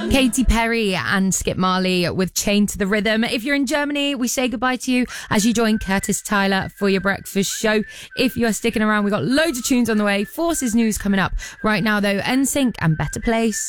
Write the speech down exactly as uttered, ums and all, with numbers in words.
Katy Perry and Skip Marley with Chained to the Rhythm. If you're in Germany, we say goodbye to you as you join Curtis Tyler for your breakfast show. If you're sticking around, we've got loads of tunes on the way. Forces news coming up. Right now, though, N Sync and Better Place.